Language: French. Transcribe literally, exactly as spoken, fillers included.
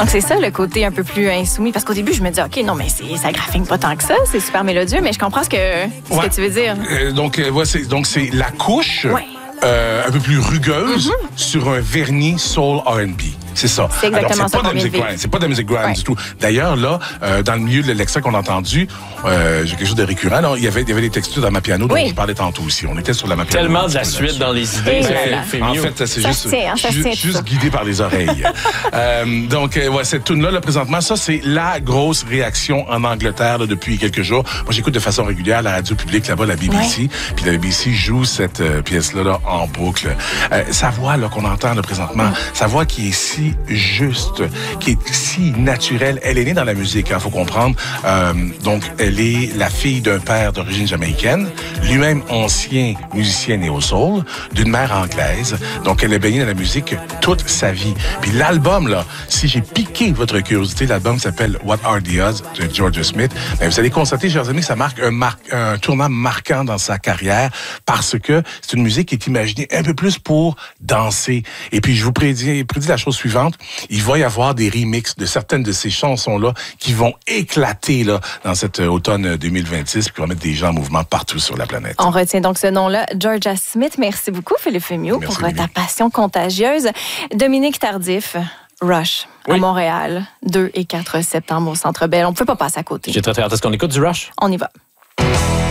Donc, c'est ça le côté un peu plus insoumis. Parce qu'au début, je me dis, OK, non, mais c'est, ça graffine pas tant que ça. C'est super mélodieux, mais je comprends ce que, ce ouais. que tu veux dire. Euh, donc, euh, ouais, c'est, donc, c'est la couche Ouais. euh, un peu plus rugueuse mm-hmm. sur un vernis soul R and B. C'est ça. C'est exactement Alors, c'est ça pas de la musique grind. C'est pas de la musique grind ouais. du tout. D'ailleurs, là, euh, dans le milieu de l'extrait qu'on a entendu, euh, j'ai quelque chose de récurrent. Là, il y avait, il y avait des textures dans ma piano dont oui. je parlais tantôt aussi. On était sur la ma piano. Tellement de la suite dans les idées. Et En fait, ça, c'est ça juste, tient, ça ju- tient juste tout. guidé par les oreilles. euh, donc, euh, ouais, cette tune-là, là, présentement, ça, c'est la grosse réaction en Angleterre là, depuis quelques jours. Moi, j'écoute de façon régulière la radio publique là-bas, la B B C. Ouais. Puis la B B C joue cette euh, pièce-là là, en boucle. Euh, sa voix là, qu'on entend là, présentement, mm. sa voix qui est si juste, qui est si naturelle. Elle est née dans la musique, il hein, faut comprendre. Euh, donc, elle est la fille d'un père d'origine jamaïcaine, lui-même ancien musicien néo-soul, d'une mère anglaise. Donc, elle est baignée dans la musique toute sa vie. Puis l'album, là, si j'ai piqué votre curiosité, l'album s'appelle What Are the Odds de Georgia Smith. Mais vous allez constater, chers amis, que ça marque un, mar- un tournant marquant dans sa carrière parce que c'est une musique qui est imaginée un peu plus pour danser. Et puis, je vous prédis, prédis la chose suivante. Il va y avoir des remixes de certaines de ces chansons-là qui vont éclater là, dans cet automne deux mille vingt-six puis qui vont mettre des gens en mouvement partout sur la planète. On retient donc ce nom-là, Georgia Smith. Merci beaucoup, Philippe Fémiot, pour Mimi. ta passion contagieuse. Dominique Tardif, Rush, oui. à Montréal, deux et quatre septembre au Centre Bell. On ne peut pas passer à côté. J'ai très très hâte. Est-ce qu'on écoute du Rush? On y va.